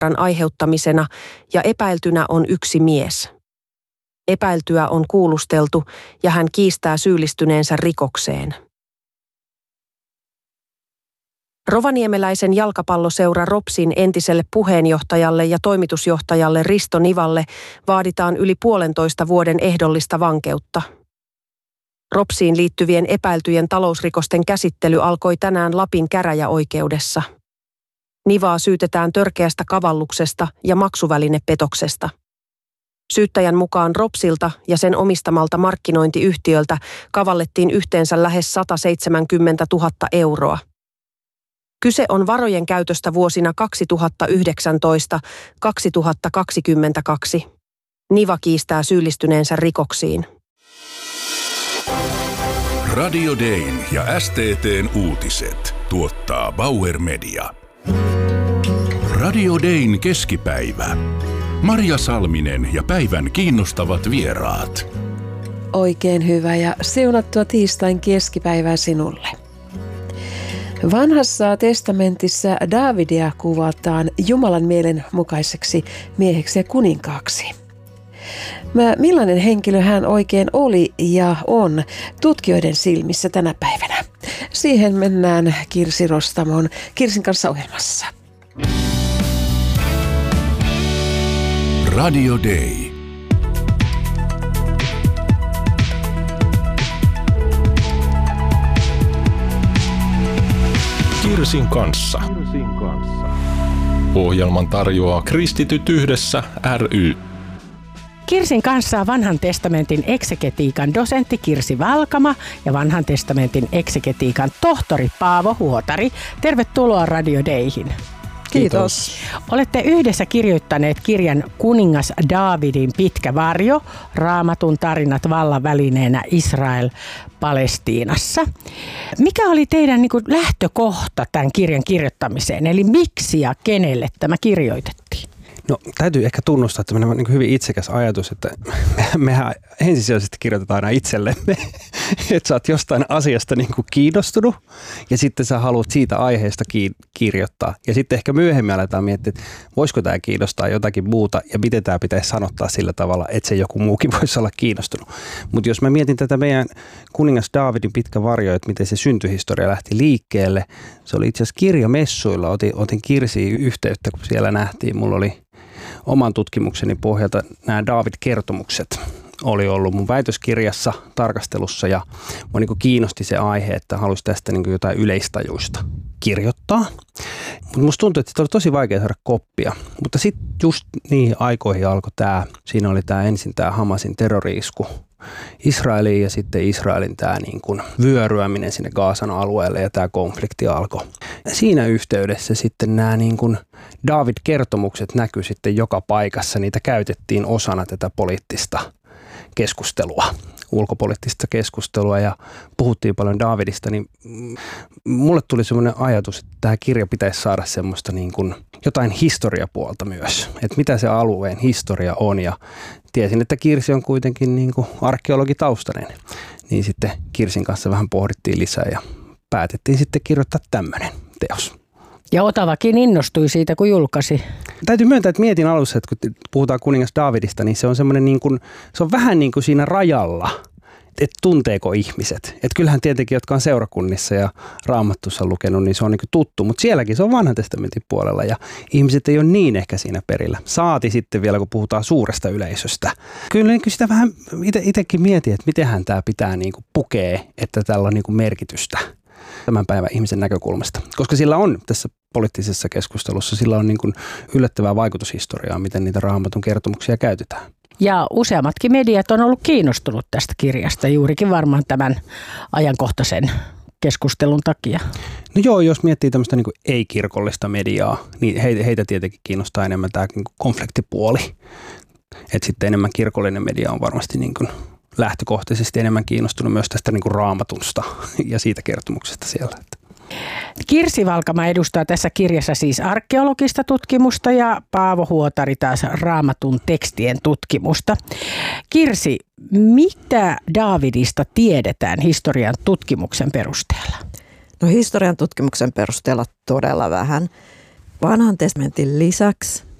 aiheuttamisena ja epäiltynä on yksi mies. Epäiltyä on kuulusteltu ja hän kiistää syyllistyneensä rikokseen. Rovaniemeläisen jalkapalloseura Ropsin entiselle puheenjohtajalle ja toimitusjohtajalle Risto Nivalle vaaditaan yli 1,5 vuoden ehdollista vankeutta. Ropsiin liittyvien epäiltyjen talousrikosten käsittely alkoi tänään Lapin käräjäoikeudessa. Nivaa syytetään törkeästä kavalluksesta ja maksuvälinepetoksesta. Syyttäjän mukaan Ropsilta ja sen omistamalta markkinointiyhtiöltä kavallettiin yhteensä lähes 170 000 euroa. Kyse on varojen käytöstä vuosina 2019-2022. Niva kiistää syyllistyneensä rikoksiin. Radio Dayn ja STT:n uutiset tuottaa Bauer Media. Radio Dayn keskipäivä. Marja Salminen ja päivän kiinnostavat vieraat. Oikein hyvää ja siunattua tiistain keskipäivää sinulle. Vanhassa testamentissa Daavidia kuvataan Jumalan mielen mukaiseksi mieheksi ja kuninkaaksi. Millainen henkilö hän oikein oli ja on tutkijoiden silmissä tänä päivänä? Siihen mennään Kirsi Rostamon Kirsin kanssa ohjelmassa. Radio Day. Kirsin kanssa. Ohjelman tarjoaa Kristityt yhdessä ry. Kirsin kanssa vanhan testamentin eksegetiikan dosentti Kirsi Valkama ja vanhan testamentin eksegetiikan tohtori Paavo Huotari. Tervetuloa Radio Dayhin. Kiitos. Olette yhdessä kirjoittaneet kirjan Kuningas Daavidin pitkä varjo, Raamatun tarinat vallan välineenä Israel-Palestiinassa. Mikä oli teidän lähtökohta tämän kirjan kirjoittamiseen? Eli miksi ja kenelle tämä kirjoitettiin? No täytyy ehkä tunnustaa, että on hyvin itsekäs ajatus, että mehän ensisijaisesti kirjoitetaan aina itsellemme, että sä oot jostain asiasta kiinnostunut ja sitten sä haluat siitä aiheesta kirjoittaa. Ja sitten ehkä myöhemmin aletaan miettiä, että voisiko tämä kiinnostaa jotakin muuta ja miten tämä pitäisi sanottaa sillä tavalla, että se joku muukin voisi olla kiinnostunut. Mutta jos mä mietin tätä meidän kuningas Daavidin pitkä varjo, että miten se syntyhistoria lähti liikkeelle, se oli itse asiassa kirjamessuilla, otin Kirsiin yhteyttä, kun siellä nähtiin, mulla oli oman tutkimukseni pohjalta nämä Daavid-kertomukset oli ollut mun väitöskirjassa tarkastelussa ja mua kiinnosti se aihe, että halusi tästä jotain yleistajuista kirjoittaa. Mutta musta tuntui, että siitä oli tosi vaikea saada koppia. Mutta sitten just niihin aikoihin alkoi siinä oli ensin tämä Hamasin terrori-isku Israeliin ja sitten Israelin tämä vyöryäminen sinne Gaasan alueelle ja tämä konflikti alkoi. Siinä yhteydessä sitten nämä Daavid-kertomukset näkyi sitten joka paikassa. Niitä käytettiin osana tätä poliittista keskustelua, ulkopoliittista keskustelua ja puhuttiin paljon Daavidista, niin mulle tuli semmoinen ajatus, että tämä kirja pitäisi saada semmoista jotain historiapuolta myös, että mitä se alueen historia on ja tiesin, että Kirsi on kuitenkin arkeologitaustainen, niin sitten Kirsin kanssa vähän pohdittiin lisää ja päätettiin sitten kirjoittaa tämmöinen teos. Ja Otavakin innostui siitä, kun julkaisi. Täytyy myöntää, että mietin alussa, että kun puhutaan kuningas Daavidista, niin se on semmoinen se on vähän siinä rajalla, että tunteeko ihmiset. Että kyllähän tietenkin, jotka on seurakunnissa ja Raamattussa lukenut, niin se on tuttu, mutta sielläkin se on vanhan testamentin puolella ja ihmiset ei ole niin ehkä siinä perillä. Saati sitten vielä, kun puhutaan suuresta yleisöstä. Kyllä sitä vähän itsekin mietin, että mitenhän tämä pitää pukea, että tällä on merkitystä tämän päivän ihmisen näkökulmasta. Koska sillä on tässä poliittisessa keskustelussa, sillä on yllättävää vaikutushistoriaa, miten niitä Raamatun kertomuksia käytetään. Ja useammatkin mediat on ollut kiinnostunut tästä kirjasta juurikin varmaan tämän ajankohtaisen keskustelun takia. No joo, jos miettii tämmöistä ei-kirkollista mediaa, niin heitä tietenkin kiinnostaa enemmän tämä konfliktipuoli. Että sitten enemmän kirkollinen media on varmasti lähtökohtaisesti enemmän kiinnostunut myös tästä Raamatusta ja siitä kertomuksesta siellä. Kirsi Valkama edustaa tässä kirjassa siis arkeologista tutkimusta ja Paavo Huotari taas Raamatun tekstien tutkimusta. Kirsi, mitä Daavidista tiedetään historian tutkimuksen perusteella? No historian tutkimuksen perusteella todella vähän. vanhan testamentin lisäksi